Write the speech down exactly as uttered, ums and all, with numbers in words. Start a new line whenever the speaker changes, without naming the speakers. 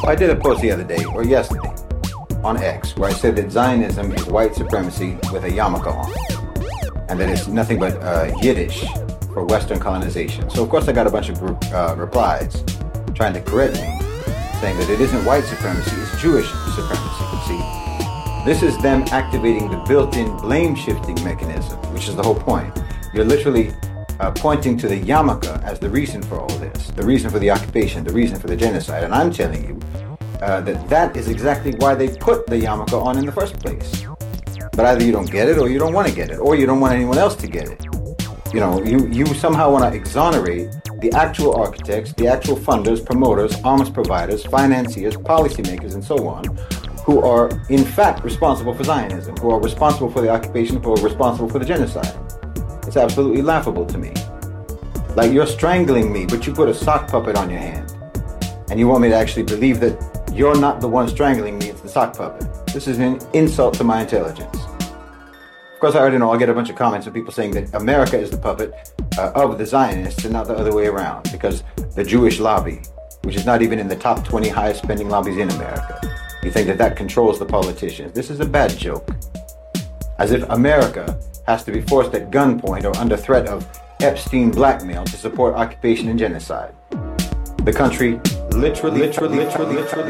I did a post the other day, or yesterday, on X, where I said that Zionism is white supremacy with a yarmulke on, and that it's nothing but uh, Yiddish for Western colonization. So of course I got a bunch of uh, replies trying to correct me, saying that it isn't white supremacy, it's Jewish supremacy. See, this is them activating the built-in blame-shifting mechanism, which is the whole point. You're literally uh, pointing to the yarmulke as the reason for all this, the reason for the occupation, the reason for the genocide, and I'm telling you uh, that that is exactly why they put the yarmulke on in the first place. But either you don't get it, or you don't want to get it, or you don't want anyone else to get it. You know, you, you somehow want to exonerate the actual architects, the actual funders, promoters, arms providers, financiers, policymakers, and so on, who are in fact responsible for Zionism, who are responsible for the occupation, who are responsible for the genocide. It's absolutely laughable to me. Like, you're strangling me, but you put a sock puppet on your hand. And you want me to actually believe that you're not the one strangling me, it's the sock puppet. This is an insult to my intelligence. Of course, I already know I'll get a bunch of comments of people saying that America is the puppet uh, of the Zionists and not the other way around, because the Jewish lobby, which is not even in the top twenty highest spending lobbies in America, you think that that controls the politicians. This is a bad joke. As if America has to be forced at gunpoint or under threat of Epstein blackmail to support occupation and genocide. The country literally, literally, literally, literally,